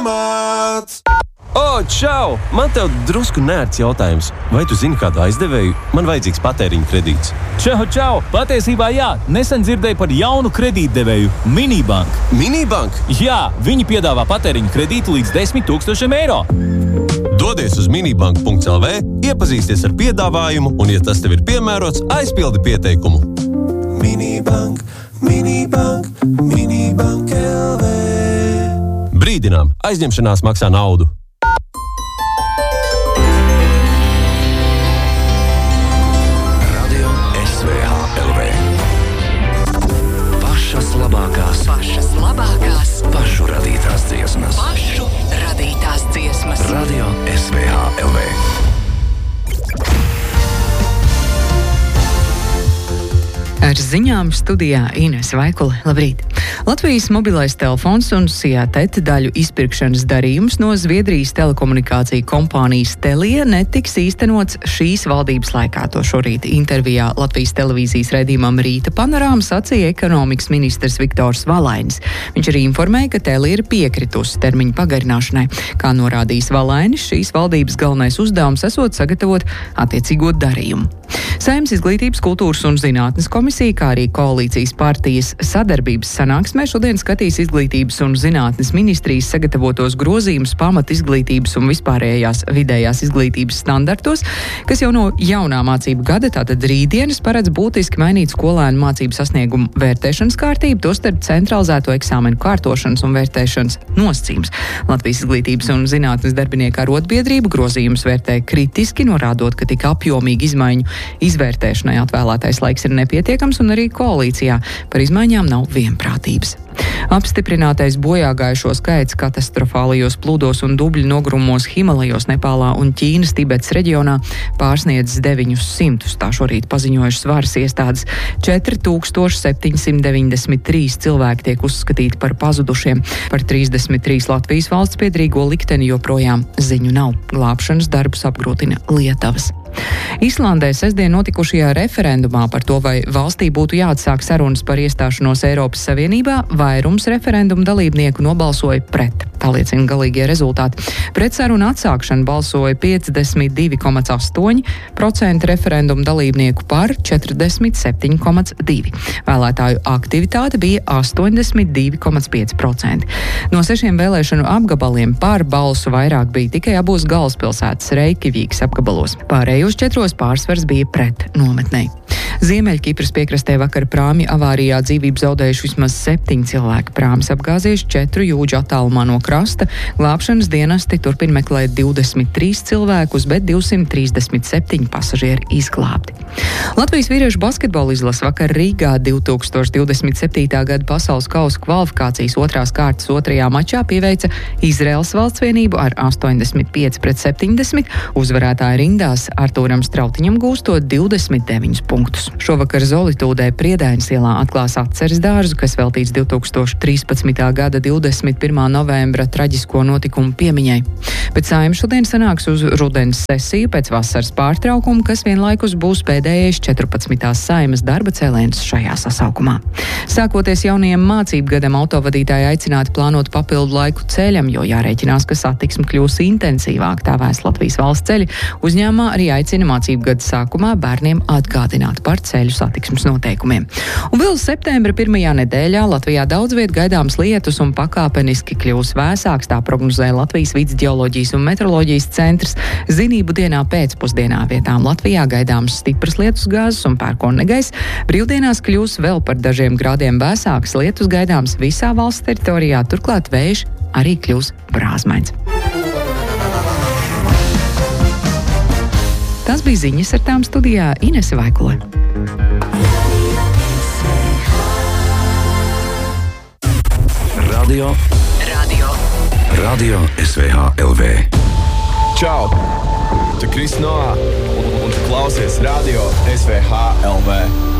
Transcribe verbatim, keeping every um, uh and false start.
O, čau! Man tev drusku nērts jautājums. Vai tu zini kādu aizdevēju? Man vajadzīgs patēriņa kredīts. Čau, čau! Patiesībā jā, nesen dzirdēju par jaunu kredītdevēju – Minibank. Minibank? Jā, viņi piedāvā patēriņa kredītu līdz desmit tūkstošiem eiro. Dodies uz minibank punkts el vē, iepazīsties ar piedāvājumu un, ja tas tev ir piemērots, aizpildi pieteikumu. Minibank, Minibank, Minibank el vē. Brīdinām, aizņemšanās maksā naudu. Labākās, pašas labākās, pašu radītās dziesmas. Pašu radītās dziesmas. Radio es vē hā el vē. Ar ziņām studijā Inese Vaikule. Labrīt! Latvijas mobilais telefons un Siatet daļu izpirkšanas darījums no Zviedrijas telekomunikāciju kompānijas Telia netiks īstenots šīs valdības laikā. To šorīt intervijā Latvijas televīzijas raidījumam Rīta panorāma sacīja ekonomikas ministrs Viktors Valainis. Viņš arī informēja, ka Telia ir piekritusi termiņu pagarināšanai. Kā norādījis Valainis, šīs valdības galvenais uzdevums esot sagatavot attiecīgo darījumu. Saeimas izglītības, kultūras un zinātnes komisija, kā arī koalīcijas partijas sadarbības sanāksmē šodien skatīs izglītības un zinātnes ministrijas sagatavotos grozījumus pamat izglītības un vispārējās vidējās izglītības standartos, kas jau no jaunā mācību gada, tātad rītdienas, paredz būtiski mainīt skolēnu mācību sasniegumu vērtēšanas kārtību, tostarp centralizēto eksāmenu kārtošanas un vērtēšanas nosacījums. Latvijas izglītības un zinātnes darbinieku arotbiedrība grozījumus vērtē kritiski, norādot, ka tik apjomīgi izmaiņu izvērtēšanai atvēlētais laiks ir nepietiekams un arī koalīcijā par izmaiņām nav vienprātības. Apstiprinātais bojāgājušo skaits katastrofālajos plūdos un dubļu nogrumos Himalajos, Nepālā un Ķīnas Tibets reģionā pārsniedz deviņus simtus. Tā šorīt paziņojušas varas iestādes. četri tūkstoši septiņi simti deviņdesmit trīs cilvēki tiek uzskatīti par pazudušiem. Par trīsdesmit trīs Latvijas valsts piedrīgo likteni joprojām ziņu nav. Glābšanas darbus apgrūtina lietavas. Islandē sestdien notikušajā referendumā par to, vai valstī būtu jāatsāk sarunas par iestāšanos Eiropas Savienībā, vairums referendumu dalībnieku nobalsoja pret. Tā liecina galīgie rezultāti. Pret sarunu atsākšanu balsoja piecdesmit divi komats astoņi procenti referendumu dalībnieku, par četrdesmit septiņi komats divi procenti. Vēlētāju aktivitāte bija astoņdesmit divi komats pieci procenti. No sešiem vēlēšanu apgabaliem par balsu vairāk bija tikai abos galvaspilsētas Reikjavīkas apgabalos. Pārējos četros pārsvars bija pret nometnei. Ziemeļkipras piekrastē vakar prāmju avārijā dzīvību zaudējuši vismaz septiņi cilvēki. Prāmis apgāzies četru jūdžu attālumā no krasta. Glābšanas dienesti turpina meklēt divdesmit trīs cilvēkus, bet divsimt trīsdesmit septiņi pasažieri izglābti. Latvijas vīriešu basketbola izlase vakar Rīgā divi tūkstoši divdesmit septītā gada pasaules kausa kvalifikācijas otrās kārtas otrajā mačā pieveica Izraēlas valsts vienību ar astoņdesmit pieci pret septiņdesmit. Uzvarētāja rindās Artūram Strautiņam gūstot divdesmit deviņus punktus. Šovakar Zolitūdē Priedainas ielā atklās atceres dārzu, kas veltīts divi tūkstoši trīspadsmitā gada divdesmit pirmā novembra traģisko notikumu piemiņai. Bet Saeima šodien sanāks uz rudens sesiju pēc vasaras pārtraukuma, kas vienlaikus būs pēdējais četrpadsmitās Saeimas darba cēliens šajā sasaukumā. Sākoties jaunajam mācību gadam, autovadītāji aicināti plānot papildu laiku ceļam, jo jārēķinās, ka satiksme kļūs intensīvāk. Tā vēsts Latvijas valsts ceļi. Uzņēmumā arī aicina mācību gada sākumā bērniem atgādināt par ceļu satiksmes noteikumiem. Un vēl septembra pirmajā nedēļā Latvijā daudz viet gaidāms lietus un pakāpeniski kļūs vēsāks, tā prognozē Latvijas vides ģeoloģijas un meteoroloģijas centrs. Zinību dienā pēcpusdienā vietām Latvijā gaidāms stipras lietus gāzes un pērkona negaiss. Brīvdienās kļūs vēl par dažiem grādiem vēsāks, lietus gaidāms visā valsts teritorijā, turklāt vējš arī kļūs brāzmains. Tas bija ziņas, ar tām studijā Inese Vaikule. Radio. Radio. Radio es vē hā el vē. Čau! Tu Kris Noā un, un tu klausies Radio es vē hā el vē.